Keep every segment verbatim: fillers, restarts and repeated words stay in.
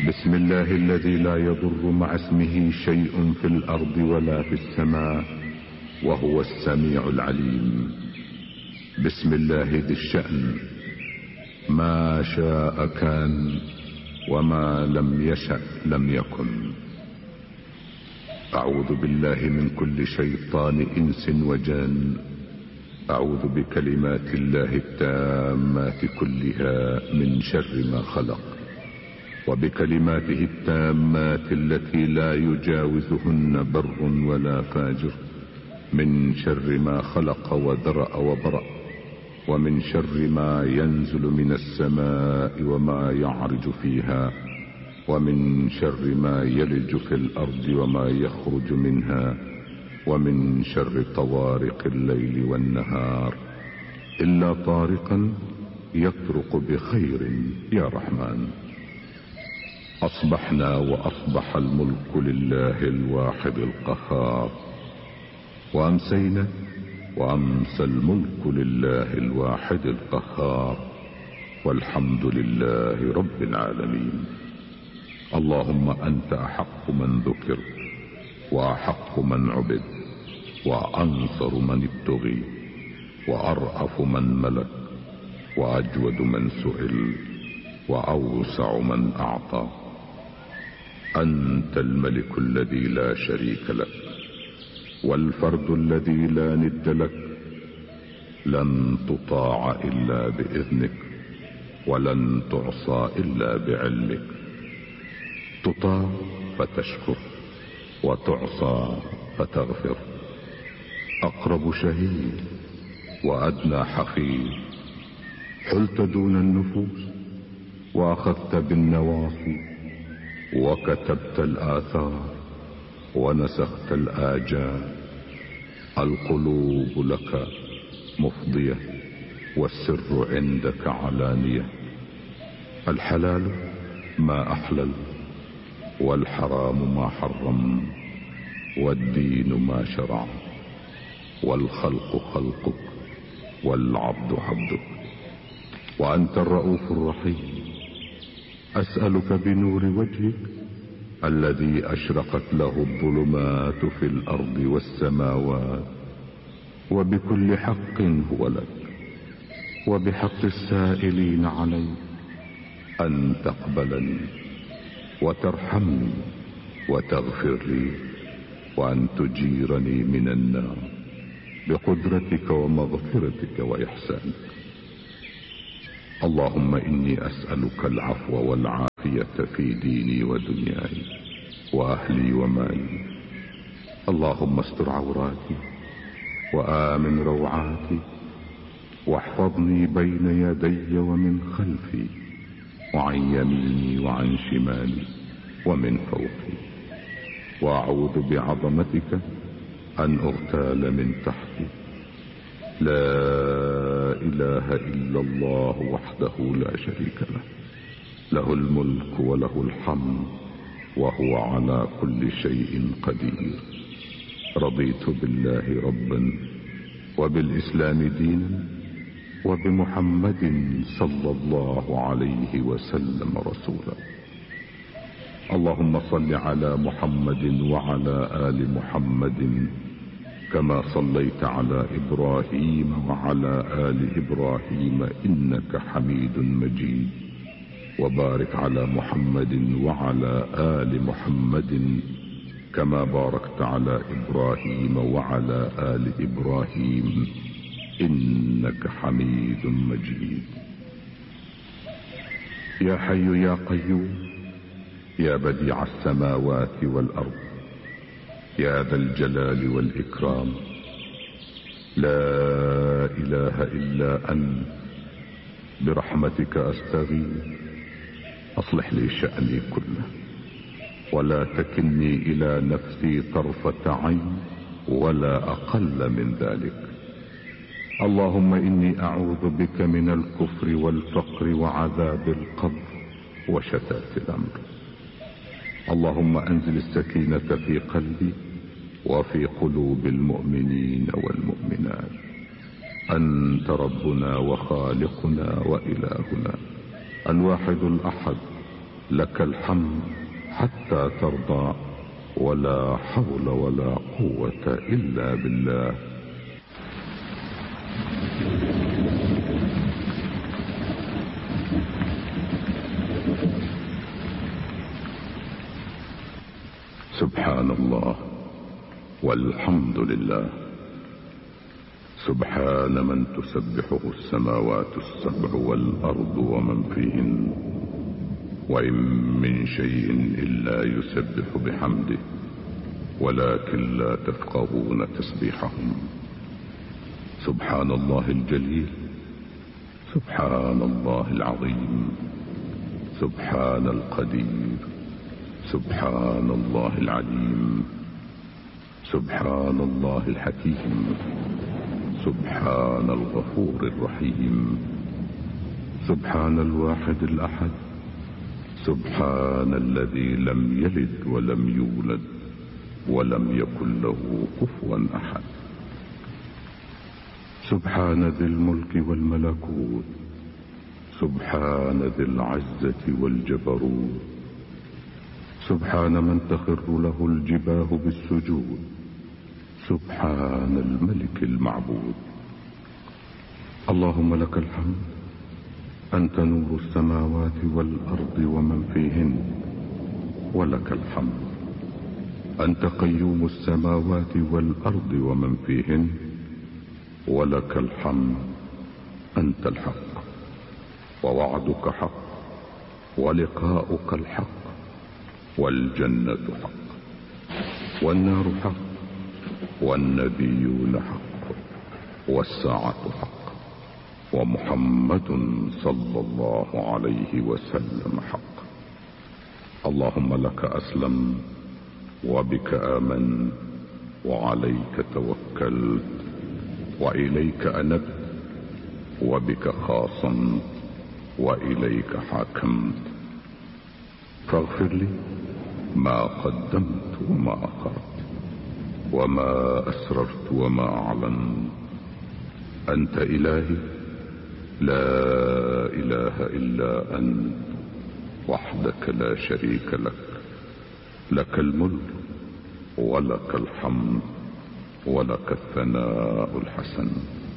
بسم الله الذي لا يضر مع اسمه شيء في الأرض ولا في السماء وهو السميع العليم. بسم الله ذي الشأن، ما شاء كان وما لم يشأ لم يكن. أعوذ بالله من كل شيطان إنس وجان. أعوذ بكلمات الله التامات كلها من شر ما خلق، وبكلماته التامات التي لا يجاوزهن بر ولا فاجر، من شر ما خلق وذرأ وبرأ، ومن شر ما ينزل من السماء وما يعرج فيها، ومن شر ما يلج في الأرض وما يخرج منها، ومن شر طوارق الليل والنهار، إلا طارقا يطرق بخير يا رحمن. أصبحنا وأصبح الملك لله الواحد القهار، وأمسينا وأمسى الملك لله الواحد القهار، والحمد لله رب العالمين. اللهم أنت أحق من ذكر، وأحق من عبد، وأنصر من ابتغي، وأرأف من ملك، وأجود من سئل، وأوسع من أعطى. أنت الملك الذي لا شريك لك، والفرد الذي لا ند لك. لن تطاع إلا بإذنك، ولن تعصى إلا بعلمك. تطاع فتشكر، وتعصى فتغفر. أقرب شهيد وأدنى حفيظ، حلت دون النفوس وأخذت بالنواصي، وكتبت الآثار ونسخت الآجال. القلوب لك مفضية، والسر عندك علانية. الحلال ما أحلل، والحرام ما حرم، والدين ما شرع، والخلق خلقك، والعبد عبدك. وأنت الرؤوف الرحيم. أسألك بنور وجهك الذي أشرقت له الظلمات في الأرض والسماوات، وبكل حق هو لك، وبحق السائلين عليك، أن تقبلني وترحمني وتغفر لي، وأن تجيرني من النار بقدرتك ومغفرتك وإحسانك. اللهم إني أسألك العفو والعافية في ديني ودنياي وأهلي ومالي. اللهم استر عوراتي، وآمن روعاتي، واحفظني بين يدي ومن خلفي، وعن يميني وعن شمالي ومن فوقي. وأعوذ بعظمتك أن أغتال من تحتي. لا إله إلا الله وحده لا شريك له، له الملك وله الحمد، وهو على كل شيء قدير. رضيت بالله ربا، وبالإسلام دينا، وبمحمد صلى الله عليه وسلم رسولا. اللهم صل على محمد وعلى آل محمد كما صليت على إبراهيم وعلى آل إبراهيم إنك حميد مجيد. وبارك على محمد وعلى آل محمد كما باركت على إبراهيم وعلى آل إبراهيم إنك حميد مجيد. يا حي يا قيوم، يا بديع السماوات والأرض، يا ذا الجلال والإكرام، لا إله إلا أنت، برحمتك أستغيث. أصلح لي شأني كله، ولا تكلني إلى نفسي طرفة عين ولا أقل من ذلك. اللهم إني أعوذ بك من الكفر والفقر وعذاب القبر وشتات الأمر. اللهم أنزل السكينة في قلبي وفي قلوب المؤمنين والمؤمنات. أنت ربنا وخالقنا وإلهنا الواحد الأحد لك الحمد حتى ترضى، ولا حول ولا قوة إلا بالله. سبحان الله والحمد لله. سبحان من تسبحه السماوات السبع والأرض ومن فيهن، وإن من شيء إلا يسبح بحمده ولكن لا تفقهون تسبيحهم. سبحان الله الجليل، سبحان الله العظيم، سبحان القدير، سبحان الله العليم، سبحان الله الحكيم، سبحان الغفور الرحيم، سبحان الواحد الأحد، سبحان الذي لم يلد ولم يولد ولم يكن له كفوا أحد. سبحان ذي الملك والملكوت، سبحان ذي العزة والجبروت، سبحان من تخر له الجباه بالسجود، سبحان الملك المعبود. اللهم لك الحمد، أنت نور السماوات والأرض ومن فيهن، ولك الحمد أنت قيوم السماوات والأرض ومن فيهن، ولك الحمد أنت الحق، ووعدك حق، ولقاؤك الحق، والجنة حق، والنار حق، والنبيون حق، والساعة حق، ومحمد صلى الله عليه وسلم حق. اللهم لك أسلم، وبك آمن، وعليك توكلت، وإليك أنبت، وبك خاصمت، وإليك حاكمت. فاغفر لي ما قدمت وما أخرت، وما أسررت وما أعلنت. أنت إلهي، لا إله إلا أنت، وحدك لا شريك لك، لك الملك ولك الحمد ولك الثناء الحسن.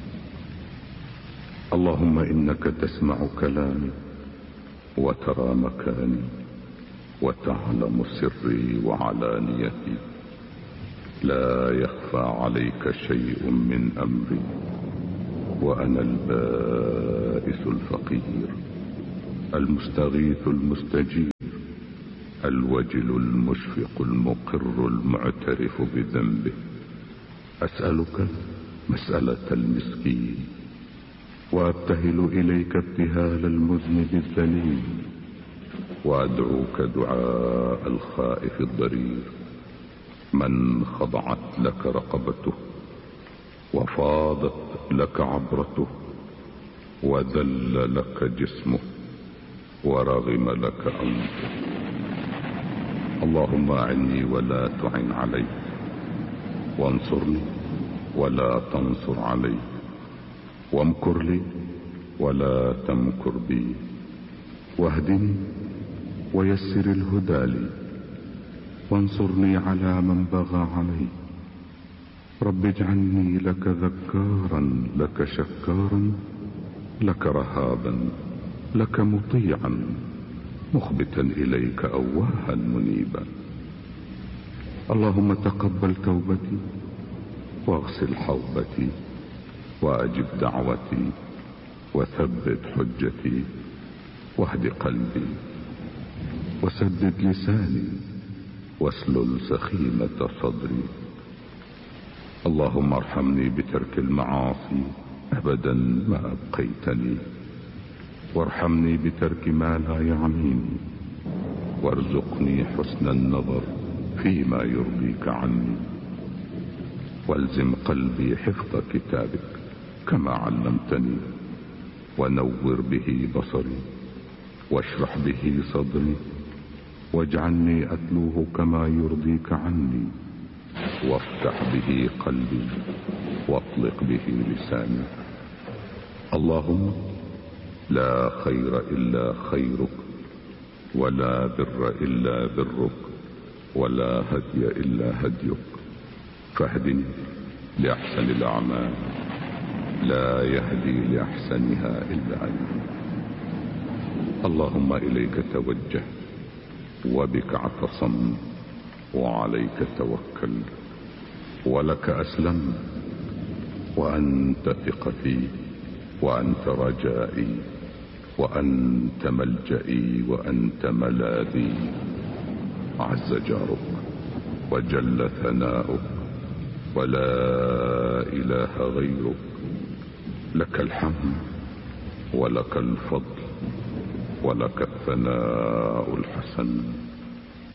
اللهم إنك تسمع كلامي وترى مكاني وتعلم سري وعلانيتي، لا يخفى عليك شيء من أمري، وأنا البائس الفقير المستغيث المستجير الوجل المشفق المقر المعترف بذنبه. أسألك مسألة المسكين، وأبتهل إليك ابتهال المذنب الذليل، وأدعوك دعاء الخائف الضرير من خضعت لك رقبته، وفاضت لك عبرته، وذل لك جسمه، ورغم لك أنفه. اللهم أعني ولا تعن علي، وانصرني ولا تنصر علي، وامكر لي ولا تمكر بي، واهدني ويسر الهدى لي، وانصرني على من بغى علي. رب اجعلني لك ذكارا لك شكارا، لك رهابا لك مطيعا، مخبتا إليك أواها منيبا. اللهم تقبل توبتي، واغسل حوبتي، وأجب دعوتي، وثبت حجتي، واهد قلبي، وسدد لساني، واسلل سخيمة صدري. اللهم ارحمني بترك المعاصي أبدا ما أبقيتني، وارحمني بترك ما لا يعنيني، وارزقني حسن النظر فيما يرضيك عني، والزم قلبي حفظ كتابك كما علمتني، ونور به بصري، واشرح به صدري، واجعلني أتلوه كما يرضيك عني، وافتح به قلبي، واطلق به لساني. اللهم لا خير إلا خيرك، ولا بر إلا برك، ولا هدي إلا هديك، فاهدني لأحسن الأعمال، لا يهدي لأحسنها إلا أنت. اللهم إليك توجهت، وبك اعتصمت، وعليك توكلت، ولك أسلمت، وأنت ثقتي، وأنت رجائي، وأنت ملجئي، وأنت ملاذي. عز جارك وجل ثناؤك، ولا إله غيرك. لك الحمد ولك الفضل ولك الثناء الحسن.